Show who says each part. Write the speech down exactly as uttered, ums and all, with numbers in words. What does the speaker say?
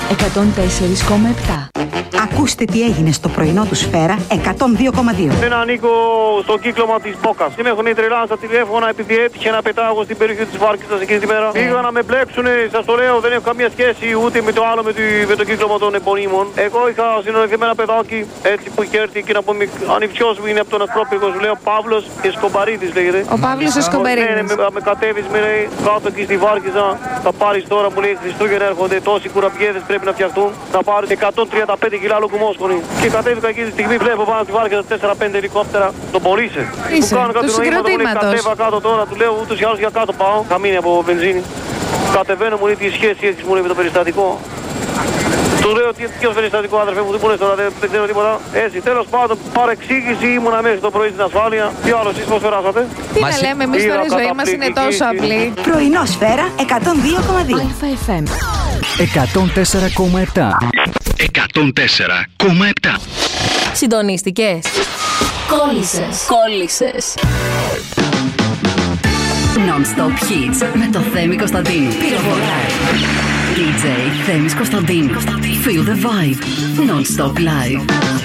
Speaker 1: εκατόν τέσσερα κόμμα επτά.
Speaker 2: Ακούστε τι έγινε στο πρωινό του Σφαίρα εκατόν δύο κόμμα δύο.
Speaker 3: Δεν ανήκω στο κύκλωμα της Μπόκας. Με έχουν τρελάσει στα τηλέφωνα επειδή έτυχε να πετάγω στην περιοχή της Βάρκητσας εκείνη τη μέρα. Πήγα να με μπλέξουνε, σας το λέω, δεν έχω καμία σχέση ούτε με το άλλο με, τη, με το κύκλωμα των επωνύμων. Εγώ είχα συνοδευτεί με ένα παιδάκι έτσι που είχε έρθει και να πούμε ανιψιός μου είναι από τον Ασπρόπηγο, σου λέω Παύλος Εσκομπαρίδης λέγεται.
Speaker 4: Ο Παύλος Εσκομπαρίδης.
Speaker 3: Ναι, με, με κατέβεις, με λέει κάτω εκεί στη Βάρκηζα. Θα πάρεις τώρα που λέει Χριστούγεννα έρχονται τόσοι κουραμπιέδες πρέπει να φτιαχτούν. Θα πάρεις εκατόν τριάντα πέντε κιλά λοκουμόσκονη. Και κατέβηκα εκεί τη στιγμή, βλέπω πάνω στη Βάρκηζα τέσσερα πέντε ελικόπτερα. Τον πωλήσε.
Speaker 4: Είσαι, του συγκροτήματος.
Speaker 3: Κατέβα κάτω τώρα, του λέω ούτως ή άλλως για κάτω πάω. Καμίνει από βενζίνη. Κατεβαίνω, μου λέει τι σχέση έχεις μου λέει με το περιστατικό. Του λέω τι, ποιος περιστατικό άδερφε μου, τι μου λες τώρα, δεν, δεν ξέρω τίποτα. Έτσι, τέλος πάντων, παρεξήγηση, ήμουνα μέχρι το πρωί στην ασφάλεια. Τι άλλο, εσείς πώς περάσατε?
Speaker 4: Τι να λέμε, εμείς τώρα η ζωή μας είναι τόσο απλή.
Speaker 2: Πρωινό Σφαίρα εκατόν δύο κόμμα δύο.
Speaker 1: ΑΕΦ
Speaker 5: εκατόν τέσσερα κόμμα επτά. εκατόν τέσσερα κόμμα επτά.
Speaker 4: Συντονίστηκες.
Speaker 1: Κόλλησες.
Speaker 4: Κόλλησες.
Speaker 6: Non-stop hits με το Θέμη Κωνσταντίνου. Πυροβολάει. ντι τζέι Θέμης Κωνσταντίνου. Feel the vibe. Non-stop live.